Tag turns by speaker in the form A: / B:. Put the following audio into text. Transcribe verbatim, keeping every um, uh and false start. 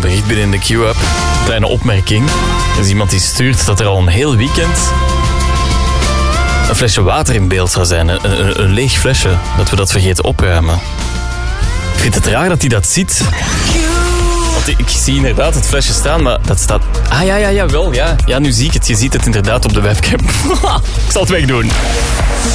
A: een bericht binnen in de Q-app. Kleine opmerking. Er is iemand die stuurt dat er al een heel weekend een flesje water in beeld zou zijn. Een, een, een leeg flesje. Dat we dat vergeten opruimen. Ik vind het raar dat hij dat ziet. Want ik zie inderdaad het flesje staan, maar dat staat... Ah ja, ja, ja, wel, ja. Ja, nu zie ik het. Je ziet het inderdaad op de webcam. Ik zal het wegdoen.